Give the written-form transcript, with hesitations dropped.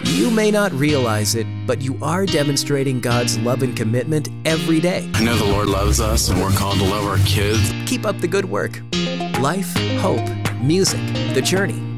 You may not realize it, but you are demonstrating God's love and commitment every day. I know the Lord loves us and we're called to love our kids. Keep up the good work. Life, hope, music, the journey.